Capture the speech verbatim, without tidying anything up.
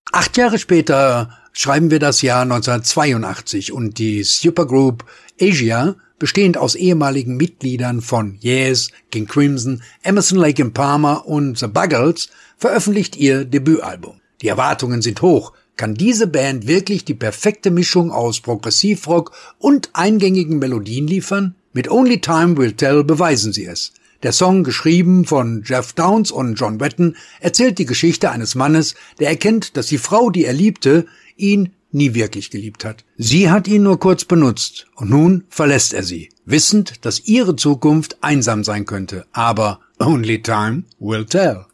Acht Jahre später schreiben wir das Jahr neunzehnhundertzweiundachtzig und die Supergroup Asia, bestehend aus ehemaligen Mitgliedern von Yes, King Crimson, Emerson, Lake and Palmer und The Buggles, veröffentlicht ihr Debütalbum. Die Erwartungen sind hoch. Kann diese Band wirklich die perfekte Mischung aus Progressivrock und eingängigen Melodien liefern? Mit Only Time Will Tell beweisen sie es. Der Song, geschrieben von Jeff Downes und John Wetton, erzählt die Geschichte eines Mannes, der erkennt, dass die Frau, die er liebte, ihn nie wirklich geliebt hat. Sie hat ihn nur kurz benutzt und nun verlässt er sie, wissend, dass ihre Zukunft einsam sein könnte. Aber Only Time Will Tell.